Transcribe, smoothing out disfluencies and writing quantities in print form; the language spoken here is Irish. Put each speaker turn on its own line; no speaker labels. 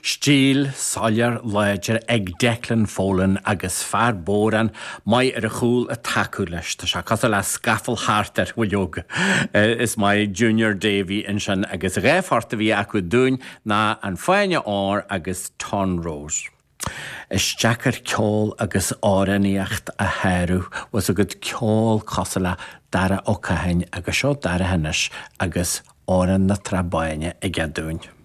Stíl, Sailor, Léidir, ag Declan Fólan agus fear bóran mai a chúl a taú leis tá se cos le scafal hartar bhfuilog. Is mai Junior Davy in sin agus réifharta bhí acu dúin ná an féine ár agus Tonrose. Is Jackar ceol agus áraníocht a heirú was a good ceol cosala dara ó cahain agus seo dara hanis agus áran na trabáine i gadúin.